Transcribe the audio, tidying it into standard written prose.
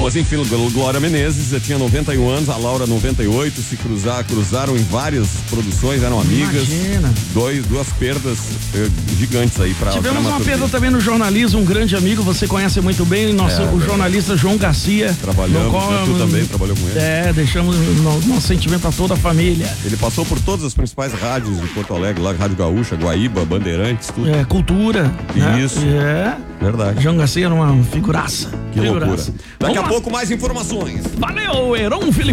mas enfim, Glória Menezes tinha 91 anos, a Laura 98, se cruzaram em várias produções, eram amigas. Imagina. Duas perdas gigantes aí pra Tivemos uma perda também no jornalismo, um grande amigo, você conhece muito bem, o jornalista João Garcia. Trabalhamos, tu também trabalhou com ele. Deixamos nosso sentimento a toda a família. Ele passou por todas as principais rádios de Porto Alegre, lá Rádio Gaúcha, Guaíba, Bandeirantes, tudo. Cultura. Isso. Verdade. João Garcia era uma figuraça. Que loucura. Daqui a pouco mais informações. Valeu, Heron Felipe.